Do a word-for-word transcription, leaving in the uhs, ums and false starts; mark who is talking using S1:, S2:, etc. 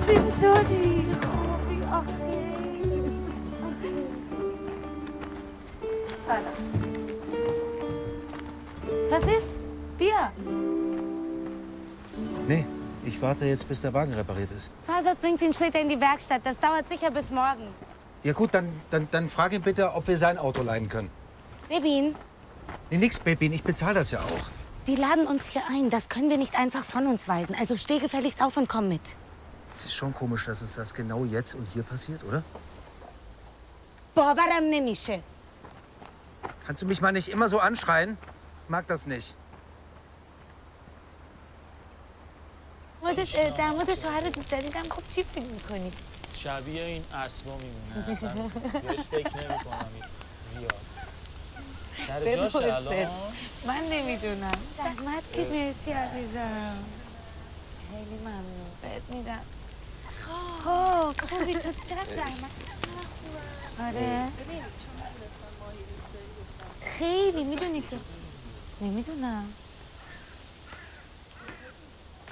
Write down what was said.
S1: چطوری؟ خوبی آخه؟ سلام. Was ist? Bier?
S2: Nee, ich warte jetzt, bis der Wagen repariert ist.
S1: Farsad bringt ihn später in die Werkstatt. Das dauert sicher bis morgen.
S2: Ja gut, dann, dann, dann frag ihn bitte, ob wir sein Auto leihen können.
S1: Bebin,
S2: Nee, nix, Babyn, ich bezahle das ja auch.
S1: die laden uns hier ein. Das können wir nicht einfach von uns weisen. Also steh gefälligst auf und komm mit.
S2: Es ist schon komisch, dass uns das genau jetzt und hier passiert, oder?
S1: باورم نمیشه.
S2: Kannst du mich mal nicht immer so anschreien? Ich mag das nicht.
S1: مورد در مورد شوهر جدیدم خب چی فکر می‌کنی؟
S3: شبیه این اسبا میمونه اصلا بهش فکر نمی‌کنم زیاد سر جاشه الان
S1: من نمیدونم. زحمت کشیدی عزیزم. خیلی ممنون. بهت میدم. خب خوبی تو چقدر زحمت. آره. خیلی میدونی که نمیدونم.